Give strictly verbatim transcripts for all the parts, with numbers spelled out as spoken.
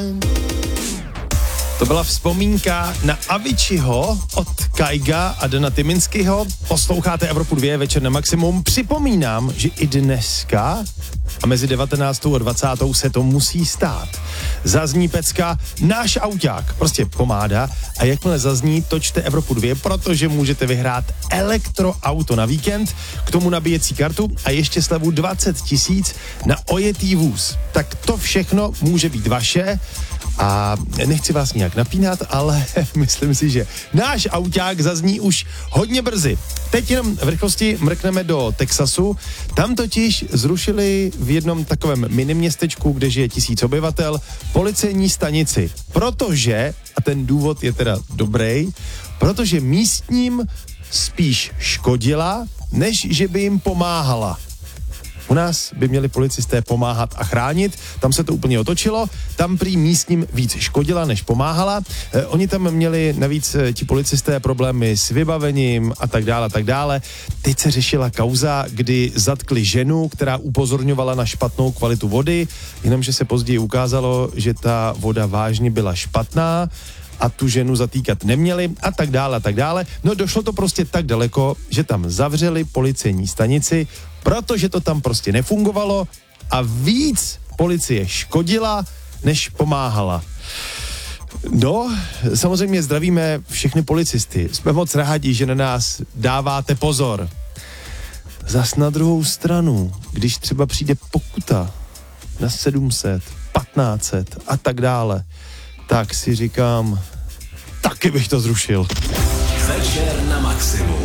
To byla vzpomínka na Aviciiho od Kaiga a Dana Tyminskiho. Posloucháte Evropu dva večer na maximum. Připomínám, že i dneska a mezi devatenáctou a dvacátou se to musí stát. Zazní pecka Náš auták, prostě pomáda, a jakmile zazní, točte Evropu dva, protože můžete vyhrát elektroauto na víkend, k tomu nabíjecí kartu a ještě slevu dvacet tisíc na ojetý vůz. Tak to všechno může být vaše a nechci vás nějak napínat, ale myslím si, že náš auták zazní už hodně brzy. Teď jenom v rychlosti mrkneme do Texasu. Tam totiž zrušili v jednom takovém miniměstečku, kde žije tisíc obyvatel, policejní stanici. Protože, a ten důvod je teda dobrý, protože místním spíš škodila, než že by jim pomáhala. U nás by měli policisté pomáhat a chránit, tam se to úplně otočilo, tam prý místním víc škodila, než pomáhala. Eh, oni tam měli navíc eh, ti policisté problémy s vybavením a tak dále, a tak dále. Teď se řešila kauza, kdy zatkli ženu, která upozorňovala na špatnou kvalitu vody, jenomže se později ukázalo, že ta voda vážně byla špatná a tu ženu zatýkat neměli a tak dále a tak dále. No došlo to prostě tak daleko, že tam zavřeli policejní stanici, protože to tam prostě nefungovalo a víc policie škodila, než pomáhala. No, samozřejmě zdravíme všechny policisty. Jsme moc rádi, že na nás dáváte pozor. Zas na druhou stranu, když třeba přijde pokuta na sedm set, patnáct set a tak dále, tak si říkám, taky bych to zrušil. Večer na maximum.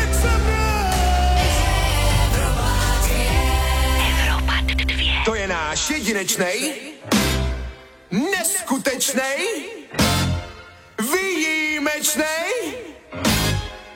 To je náš jedinečnej, neskutečnej, výjimečnej